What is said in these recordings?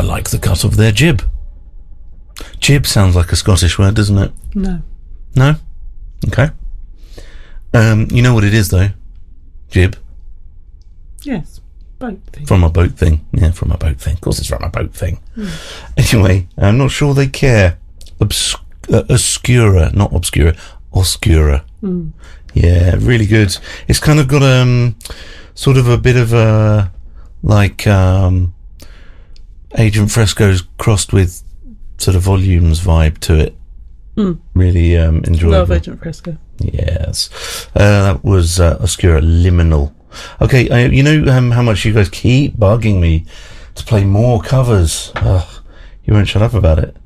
like the cut of their jib. Jib sounds like a Scottish word, doesn't it? No. No? Okay. You know what it is, though? Jib? Yes. Boat thing. From a boat thing. Yeah, from a boat thing. Of course it's from a boat thing. Anyway, I'm not sure they care. Oscura, not obscura. Oscura. Yeah, really good. It's kind of got sort of a bit of a like Agent Fresco's crossed with sort of Volumes vibe to it. Really enjoyable. Love Agent Fresco. Yes. That was Oscura Liminal. Okay, you know how much you guys keep bugging me to play more covers. You won't shut up about it.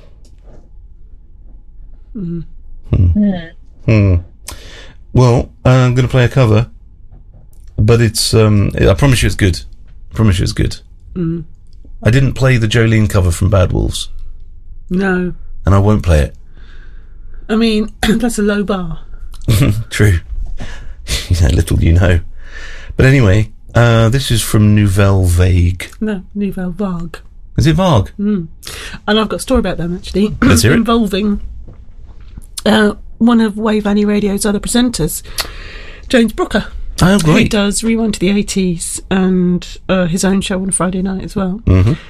Well, I'm going to play a cover, but it's I promise you it's good. I promise you it's good. I didn't play the Jolene cover from Bad Wolves. No. And I won't play it. I mean, that's a low bar. True. Little you know. But anyway, this is from Nouvelle Vague. No, Nouvelle Vague. Is it Vague? And I've got a story about them, actually. Let's hear it. Involving one of Wave Annie Radio's other presenters, James Brooker. Oh, great. Who does Rewind to the 80s and his own show on a Friday night as well.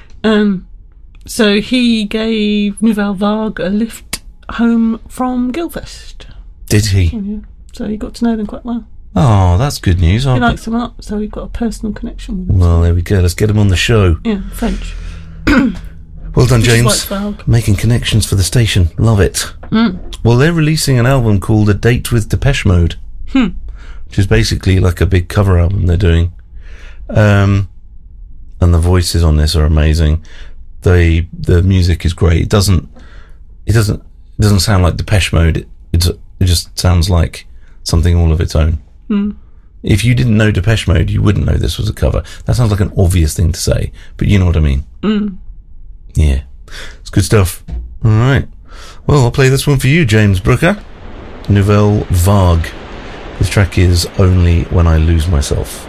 So he gave Nouvelle Vague a lift home from Guildfest. Did he? Oh, yeah. So he got to know them quite well. Oh, that's good news. He likes them up, so we've got a personal connection with them. Well, there we go. Let's get him on the show. Yeah, French. Well done, James. Making connections for the station. Love it. Well, they're releasing an album called A Date with Depeche Mode, which is basically like a big cover album they're doing. And the voices on this are amazing. The music is great. It doesn't sound like Depeche Mode. It just sounds like something all of its own. If you didn't know Depeche Mode, you wouldn't know this was a cover. That sounds like an obvious thing to say, but you know what I mean. Yeah, it's good stuff. All right. Well, I'll play this one for you, James Brooker. Nouvelle Vague. This track is Only When I Lose Myself.